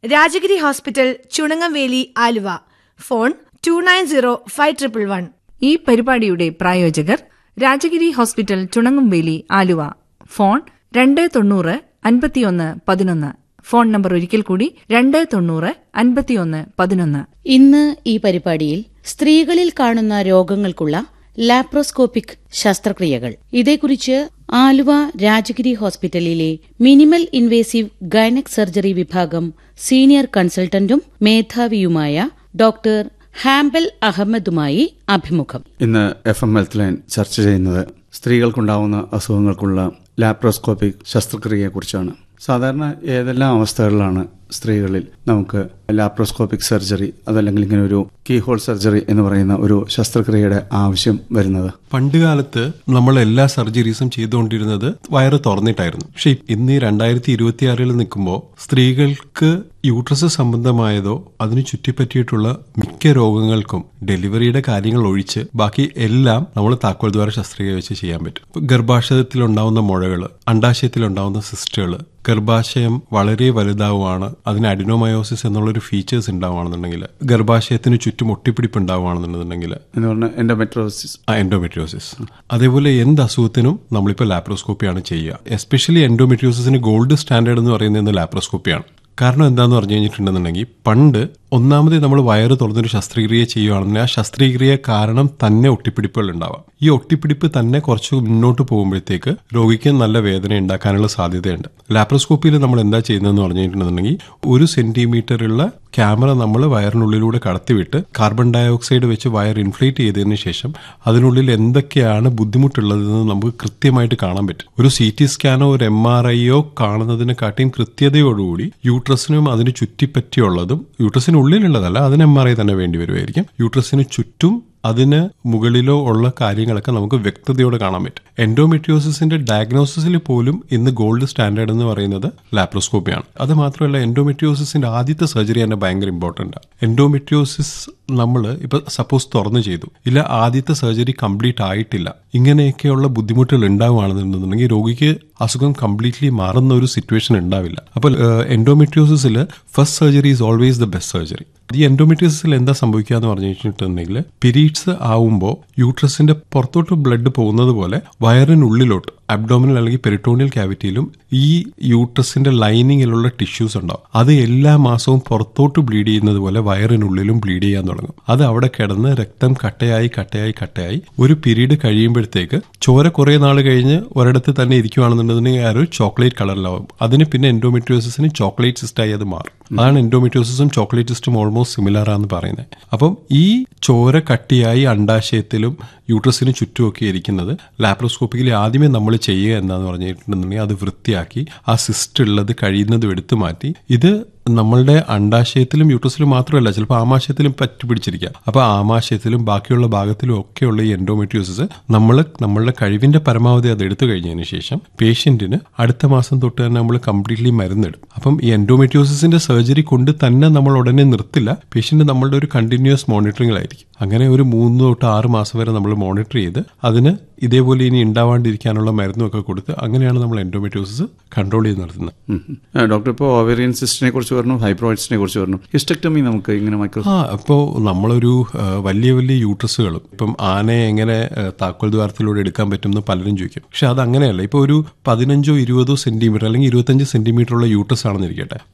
Rajagiri hospital, Chunangamveli, Aluva. Phone 290511. ഈ പരിപാടിയുടെ പ്രായോജകർ Rajagiri hospital, Chunangamveli, Aluva. Phone 290-51-11. Phone number ഒരിക്കൽ കൂടി 290-51-11. ഇന്ന് ഈ പരിപാടിയിൽ സ്ത്രീകളിൽ കാണുന്ന രോഗങ്ങൾക്കുള്ള ലാപ്രോസ്കോപ്പിക് ശസ്ത്രക്രിയകൾ, ഇതേക്കുറിച്ച് ആലുവ രാജഗിരി ഹോസ്പിറ്റലിലെ മിനിമൽ ഇൻവേസീവ് ഗൈനക് സർജറി വിഭാഗം സീനിയർ കൺസൾട്ടന്റും മേധാവിയുമായ ഡോക്ടർ ഹാംബൽ അഹമ്മദുമായി അഭിമുഖം. ഇന്ന് FM ഹെൽത്ത് ലൈൻ ചർച്ച ചെയ്യുന്നത് സ്ത്രീകൾക്കുണ്ടാവുന്ന അസുഖങ്ങൾക്കുള്ള ലാപ്രോസ്കോപ്പിക് ശസ്ത്രക്രിയയെക്കുറിച്ചാണ്. സാധാരണ ഏതെല്ലാം അവസ്ഥകളിലാണ് സ്ത്രീകളിൽ നമുക്ക് ലാപ്രോസ്കോപ്പിക് സർജറി, അതല്ലെങ്കിൽ ഇങ്ങനെ ഒരു കീഹോൾ സർജറി എന്ന് പറയുന്ന ഒരു ശസ്ത്രക്രിയയുടെ ആവശ്യം വരുന്നത്? പണ്ടുകാലത്ത് നമ്മൾ എല്ലാ സർജറീസും ചെയ്തുകൊണ്ടിരുന്നത് വയറ് തുറന്നിട്ടായിരുന്നു. പക്ഷെ ഇന്ന് 2026 നിൽക്കുമ്പോൾ സ്ത്രീകൾക്ക് യൂട്രസ് സംബന്ധമായതോ അതിന് ചുറ്റിപ്പറ്റിയിട്ടുള്ള മിക്ക രോഗങ്ങൾക്കും ഡെലിവറിയുടെ കാര്യങ്ങൾ ഒഴിച്ച് ബാക്കി എല്ലാം നമ്മൾ താക്കോൽദ്വാര ശസ്ത്രക്രിയ വെച്ച് ചെയ്യാൻ പറ്റും. ഗർഭാശയത്തിലുണ്ടാവുന്ന മുഴകൾ, അണ്ഡാശയത്തിലുണ്ടാവുന്ന സിസ്റ്റുകൾ, ഗർഭാശയം വളരെ വലുതാവുകയാണ്, അതിന് അഡിനോമയോസിസ് എന്നുള്ളൊരു ഫീച്ചേഴ്സ് ഉണ്ടാവുകയാണെന്നുണ്ടെങ്കിൽ, ഗർഭാശയത്തിന് ചുറ്റും ഒട്ടിപ്പിടിപ്പ് ഉണ്ടാവുകയാണെന്നുണ്ടെങ്കിൽ എൻഡോമെട്രിയോസിസ്. അതേപോലെ എന്ത് അസുഖത്തിനും നമ്മളിപ്പോൾ ലാപ്രോസ്കോപ്പിയാണ് ചെയ്യുക. എസ്പെഷ്യലി എൻഡോമെട്രിയോസിന് ഗോൾഡ് സ്റ്റാൻഡേർഡ് എന്ന് പറയുന്നത് ലാപ്രോസ്കോപ്പിയാണ്. കാരണം എന്താന്ന് പറഞ്ഞു കഴിഞ്ഞിട്ടുണ്ടെന്നുണ്ടെങ്കിൽ, പണ്ട് ഒന്നാമത് നമ്മൾ വയറ് തുറന്നൊരു ശസ്ത്രക്രിയ ചെയ്യുകയാണെന്നുണ്ടെങ്കിൽ ആ ശസ്ത്രക്രിയ കാരണം തന്നെ ഒട്ടിപ്പിടിപ്പുകൾ ഉണ്ടാവാം. ഈ ഒട്ടിപ്പിടിപ്പ് തന്നെ കുറച്ച് മുന്നോട്ട് പോകുമ്പോഴത്തേക്ക് രോഗിക്ക് നല്ല വേദന ഉണ്ടാക്കാനുള്ള സാധ്യതയുണ്ട്. ലാപ്രോസ്കോപ്പിയിൽ നമ്മൾ എന്താ ചെയ്യുന്നതെന്ന് പറഞ്ഞു കഴിഞ്ഞിട്ടുണ്ടെന്നുണ്ടെങ്കിൽ, 1 സെന്റിമീറ്ററുള്ള ക്യാമറ നമ്മൾ വയറിനുള്ളിലൂടെ കടത്തിവിട്ട് കാർബൺ ഡയോക്സൈഡ് വെച്ച് വയർ ഇൻഫ്ലേറ്റ് ചെയ്തതിന് ശേഷം അതിനുള്ളിൽ എന്തൊക്കെയാണ് ബുദ്ധിമുട്ടുള്ളതെന്ന് നമുക്ക് കൃത്യമായിട്ട് കാണാൻ പറ്റും. ഒരു CT സ്കാനോ ഒരു MRIയോ കാണുന്നതിനെക്കാട്ടിയും കൃത്യതയോടുകൂടി യൂട്രസിനും അതിന് ചുറ്റിപ്പറ്റിയുള്ളതും, യൂട്രസിനുള്ളിലുള്ളതല്ല, അതിന് MRI തന്നെ വേണ്ടി വരുമായിരിക്കും, യൂട്രസിന് ചുറ്റും അതിന് മുകളിലോ ഉള്ള കാര്യങ്ങളൊക്കെ നമുക്ക് വ്യക്തതയോടെ കാണാൻ പറ്റും. എൻഡോമെട്രിയോസിന്റെ ഡയഗ്നോസിസിൽ പോലും ഇന്ന് ഗോൾഡ് സ്റ്റാൻഡേർഡ് എന്ന് പറയുന്നത് ലാപ്രോസ്കോപ്പിയാണ്. അത് മാത്രമല്ല, എൻഡോമെട്രിയോസിന്റെ ആദ്യത്തെ സർജറി തന്നെ ഭയങ്കര ഇമ്പോർട്ടന്റ് ആണ്. എൻഡോമെട്രിയോസിസ് നമ്മൾ ഇപ്പൊ സപ്പോസ് തുറന്നു ചെയ്തു, ഇല്ല ആദ്യത്തെ സർജറി കംപ്ലീറ്റ് ആയിട്ടില്ല, ഇങ്ങനെയൊക്കെയുള്ള ബുദ്ധിമുട്ടുകൾ ഉണ്ടാവുകയാണെന്നുണ്ടെന്നുണ്ടെങ്കിൽ രോഗിക്ക് അസുഖം കംപ്ലീറ്റ്ലി മാറുന്ന ഒരു സിറ്റുവേഷൻ ഉണ്ടാവില്ല. അപ്പോൾ എൻഡോമെട്രിയോസിൽ first surgery is always the best surgery. ഈ എൻഡോമെട്രിയോസിൽ എന്താ സംഭവിക്കുക എന്ന് പറഞ്ഞു വെച്ചിട്ടുണ്ടെങ്കിൽ, പീരീഡ്സ് ആവുമ്പോൾ യൂട്രസിന്റെ പുറത്തോട്ട് ബ്ലഡ് പോകുന്നത് പോലെ വയറിനുള്ളിലോട്ട് അബ്ഡോമിനൽ അല്ലെങ്കിൽ പെരിറ്റോണിയൽ ക്യാവിറ്റിയിലും ഈ യൂട്രസിന്റെ ലൈനിങ്ങിലുള്ള ടിഷ്യൂസ് ഉണ്ടാവും. അത് എല്ലാ മാസവും പുറത്തോട്ട് ബ്ലീഡ് ചെയ്യുന്നത് പോലെ വയറിനുള്ളിലും ബ്ലീഡ് ചെയ്യാൻ തുടങ്ങും. അത് അവിടെ കിടന്ന് രക്തം കട്ടയായി ഒരു പീരീഡ് കഴിയുമ്പോഴത്തേക്ക് ചോര കുറെ നാൾ കഴിഞ്ഞ് ഒരിടത്ത് തന്നെ ഇരിക്കുകയാണെന്നുണ്ടെങ്കിൽ ആ ഒരു ചോക്ലേറ്റ് കളറിലാവും. അതിന് പിന്നെ എൻഡോമെട്രിയോസിന് ചോക്ലേറ്റ് സിസ്റ്റായി അത് മാറും. അതാണ് എൻഡോമെട്രിയോസിസും ചോക്ലേറ്റ് സിസ്റ്റും ഓൾമോസ്റ്റ് സിമിലർ ആണെന്ന് പറയുന്നത്. അപ്പം ഈ ചോര കട്ടിയായി അണ്ഡാശയത്തിലും യൂട്രസിന് ചുറ്റുമൊക്കെ ഇരിക്കുന്നത് ലാപ്രോസ്കോപ്പിക്കലി ആദ്യമേ നമ്മൾ ചെയ്യുക എന്താന്ന് പറഞ്ഞിട്ടുണ്ടെന്നുണ്ടെങ്കിൽ, അത് വൃത്തിയാക്കി ആ സിസ്റ്റ് ഉള്ളത് കഴിയുന്നതും എടുത്തു മാറ്റി, ഇത് നമ്മളുടെ അണ്ഡാശയത്തിലും യൂട്രസിലും മാത്രമല്ല, ചിലപ്പോൾ ആമാശയത്തിലും പറ്റിപ്പിടിച്ചിരിക്കുക. അപ്പൊ ആമാശയത്തിലും ബാക്കിയുള്ള ഭാഗത്തിലും ഒക്കെയുള്ള ഈ എൻഡോമെട്രിയോസിസ് നമ്മളുടെ കഴിവിന്റെ പരമാവധി അത് എടുത്തു കഴിഞ്ഞതിന് ശേഷം പേഷ്യന്റിന് അടുത്ത മാസം തൊട്ട് തന്നെ നമ്മൾ കംപ്ലീറ്റ്ലി മരുന്നിടും. അപ്പം ഈ എൻഡോമെട്രിയോസിന്റെ സർജറി കൊണ്ട് തന്നെ നമ്മൾ ഉടനെ നിർത്തില്ല, പേഷ്യന്റ് നമ്മളുടെ ഒരു കണ്ടിന്യൂസ് മോണിറ്ററിംഗിലായിരിക്കും. അങ്ങനെ ഒരു 3 തൊട്ട് 6 മാസം വരെ നമ്മൾ മോണിറ്റർ ചെയ്ത് അതിന് ഇതേപോലെ ഇനി ഉണ്ടാവാണ്ടിരിക്കാനുള്ള മരുന്നൊക്കെ കൊടുത്ത് അങ്ങനെയാണ് നമ്മൾ എൻഡോമെട്രിയോസിസ് കൺട്രോൾ ചെയ്ത് നടത്തുന്നത്. ഡോക്ടർ, ഇപ്പോൾ ഓവേറിയൻ സിസ്റ്റിനെ കുറിച്ച് പറഞ്ഞു, ഫൈബ്രോയിഡ്സിനെ കുറിച്ച് പറഞ്ഞു, ഹിസ്റ്റക്ടമി നമുക്ക് ഇങ്ങനെ അപ്പോൾ നമ്മളൊരു വലിയ യൂട്രസുകളും ഇപ്പം ആനയെ എങ്ങനെ താക്കോൽ ദ്വാരത്തിലൂടെ എടുക്കാൻ പറ്റും എന്ന് പലരും ചോദിക്കും. പക്ഷെ അത് അങ്ങനെയല്ല. ഇപ്പോൾ ഒരു 15-20 സെന്റിമീറ്റർ അല്ലെങ്കിൽ 25 സെന്റിമീറ്റർ ഉള്ള യൂട്രസ് ആണെന്നിരിക്കട്ടെ,